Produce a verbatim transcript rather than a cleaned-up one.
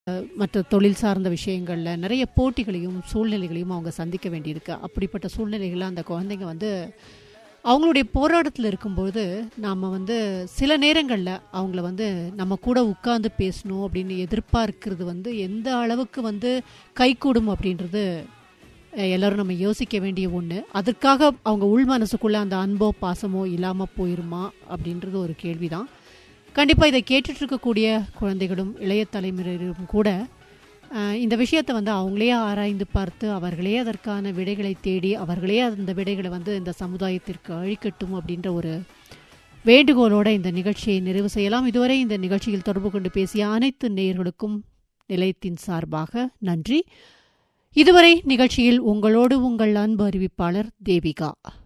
மற்ற தொழில் சார்ந்த விஷயங்களில் நிறைய போட்டிகளையும் சூழ்நிலைகளையும் அவங்க சந்திக்க வேண்டியிருக்கு. அப்படிப்பட்ட சூழ்நிலைகளில் அந்த குழந்தைங்க வந்து அவங்களுடைய போராட்டத்தில் இருக்கும்போது நாம் வந்து சில நேரங்களில் அவங்கள வந்து நம்ம கூட உட்கார்ந்து பேசணும் அப்படின்னு எதிர்பார்க்கிறது வந்து எந்த அளவுக்கு வந்து கைகூடும் அப்படின்றது எல்லோரும் நம்ம யோசிக்க வேண்டிய ஒன்று. அதற்காக அவங்க உள் மனசுக்குள்ளே அந்த அன்போ பாசமோ இல்லாமல் போயிருமா அப்படின்றது ஒரு கேள்வி தான். கண்டிப்பாக இதை கேட்டுட்டு இருக்கக்கூடிய குழந்தைகளும் இளைய தலைமுறையினரும் கூட இந்த விஷயத்தை வந்து அவங்களே ஆராய்ந்து பார்த்து அவர்களே அதற்கான விடைகளை தேடி அவர்களே அந்த விடைகளை வந்து இந்த சமுதாயத்திற்கு அழிக்கட்டும் அப்படின்ற ஒரு வேண்டுகோளோடு இந்த நிகழ்ச்சியை நிறைவு செய்யலாம். இதுவரை இந்த நிகழ்ச்சியில் தொடர்பு கொண்டு பேசிய அனைத்து நேயர்களுக்கும் நிலையத்தின் சார்பாக நன்றி. இதுவரை நிகழ்ச்சியில் உங்களோடு உங்கள் அன்பு அறிவிப்பாளர் தேவிகா.